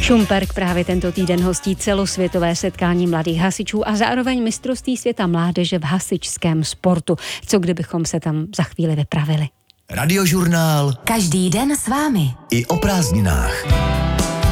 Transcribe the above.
Šumperk právě tento týden hostí celosvětové setkání mladých hasičů a zároveň mistrovství světa mládeže v hasičském sportu. Co kdybychom se tam za chvíli vypravili? Radiožurnál. Každý den s vámi. I o prázdninách.